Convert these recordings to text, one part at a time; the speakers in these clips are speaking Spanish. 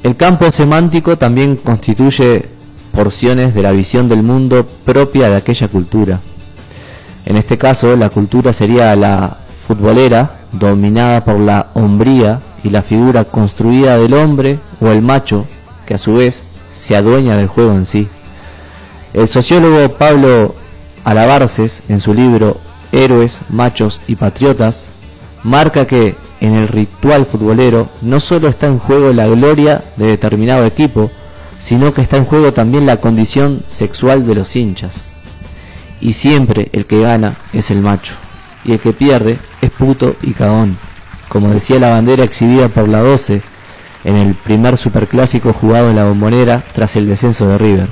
El campo semántico también constituye porciones de la visión del mundo propia de aquella cultura. En este caso, la cultura sería la futbolera, dominada por la hombría y la figura construida del hombre o el macho, que a su vez se adueña del juego en sí. El sociólogo Pablo Alabarces, en su libro Héroes, Machos y Patriotas, marca que en el ritual futbolero no solo está en juego la gloria de determinado equipo, sino que está en juego también la condición sexual de los hinchas. Y siempre el que gana es el macho, y el que pierde es puto y cagón, como decía la bandera exhibida por la 12 en el primer superclásico jugado en la Bombonera tras el descenso de River.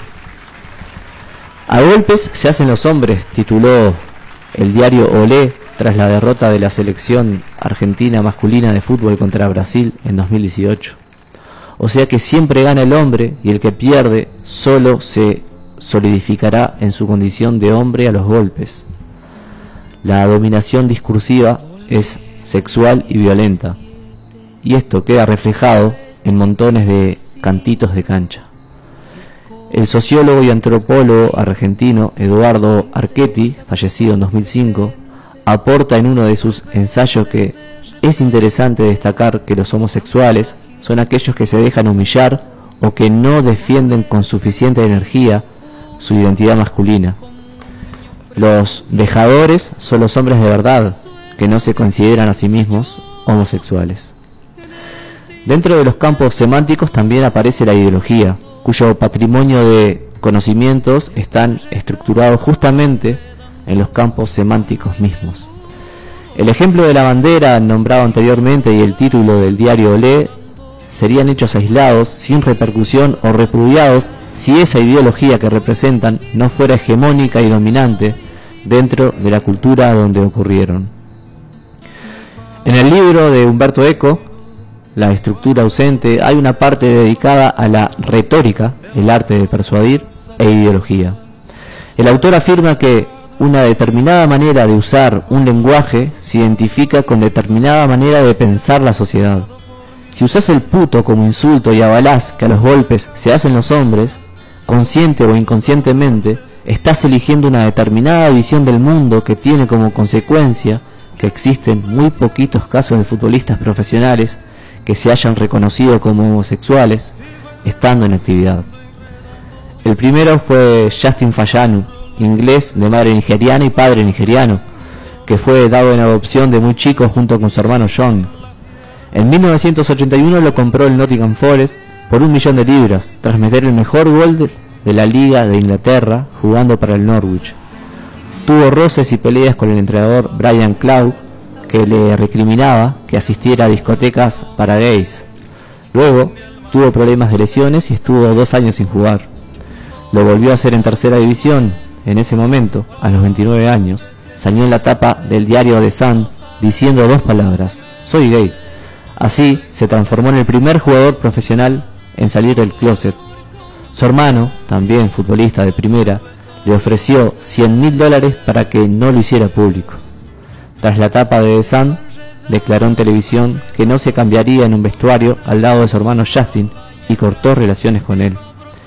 A golpes se hacen los hombres, tituló el diario Olé tras la derrota de la selección argentina masculina de fútbol contra Brasil en 2018. O sea que siempre gana el hombre y el que pierde solo se solidificará en su condición de hombre a los golpes. La dominación discursiva es sexual y violenta, y esto queda reflejado en montones de cantitos de cancha. El sociólogo y antropólogo argentino Eduardo Archetti, fallecido en 2005, aporta en uno de sus ensayos que es interesante destacar que los homosexuales son aquellos que se dejan humillar o que no defienden con suficiente energía su identidad masculina. Los vejadores son los hombres de verdad, que no se consideran a sí mismos homosexuales. Dentro de los campos semánticos también aparece la ideología, cuyo patrimonio de conocimientos están estructurados justamente en los campos semánticos mismos. El ejemplo de la bandera nombrado anteriormente y el título del diario Olé serían hechos aislados, sin repercusión o repudiados si esa ideología que representan no fuera hegemónica y dominante dentro de la cultura donde ocurrieron. En el libro de Humberto Eco, La estructura ausente, hay una parte dedicada a la retórica, el arte de persuadir, e ideología. El autor afirma que una determinada manera de usar un lenguaje se identifica con determinada manera de pensar la sociedad. Si usás el puto como insulto y avalás que a los golpes se hacen los hombres, consciente o inconscientemente, estás eligiendo una determinada visión del mundo que tiene como consecuencia que existen muy poquitos casos de futbolistas profesionales que se hayan reconocido como homosexuales estando en actividad. El primero fue Justin Fayanu, inglés de madre nigeriana y padre nigeriano, que fue dado en adopción de muy chico junto con su hermano John. En 1981 lo compró el Nottingham Forest por 1 millón de libras, tras meter el mejor gol de la Liga de Inglaterra jugando para el Norwich. Tuvo roces y peleas con el entrenador Brian Clough, que le recriminaba que asistiera a discotecas para gays. Luego tuvo problemas de lesiones y estuvo 2 años sin jugar. Lo volvió a hacer en tercera división. En ese momento, a los 29 años, salió en la tapa del diario The Sun diciendo 2 palabras: soy gay. Así se transformó en el primer jugador profesional en salir del closet. Su hermano, también futbolista de primera, le ofreció $100.000 para que no lo hiciera público. Tras la tapa de The Sun, declaró en televisión que no se cambiaría en un vestuario al lado de su hermano Justin y cortó relaciones con él.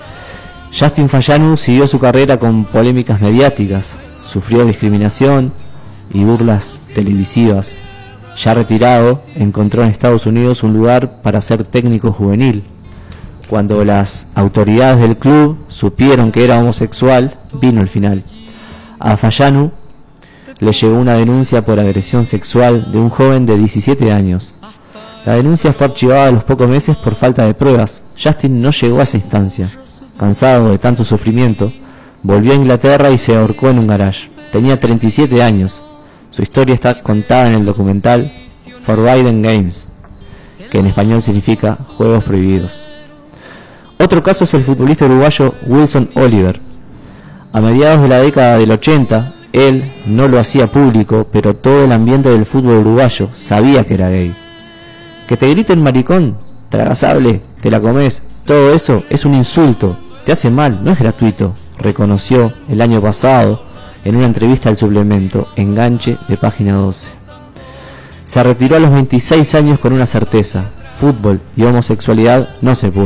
Justin Fayanu siguió su carrera con polémicas mediáticas, sufrió discriminación y burlas televisivas. Ya retirado, encontró en Estados Unidos un lugar para ser técnico juvenil. Cuando las autoridades del club supieron que era homosexual, vino el final. A Fayanu le llegó una denuncia por agresión sexual de un joven de 17 años. La denuncia fue archivada a los pocos meses por falta de pruebas. Justin no llegó a esa instancia. Cansado de tanto sufrimiento, volvió a Inglaterra y se ahorcó en un garage. Tenía 37 años. Su historia está contada en el documental Forbidden Games, que en español significa Juegos Prohibidos. Otro caso es el futbolista uruguayo Wilson Oliver. A mediados de la década del 80, él no lo hacía público, pero todo el ambiente del fútbol uruguayo sabía que era gay. Que te griten maricón, tragasable, te la comés, todo eso es un insulto, te hace mal, no es gratuito, reconoció el año pasado en una entrevista al suplemento Enganche de Página 12. Se retiró a los 26 años con una certeza: fútbol y homosexualidad no se puede.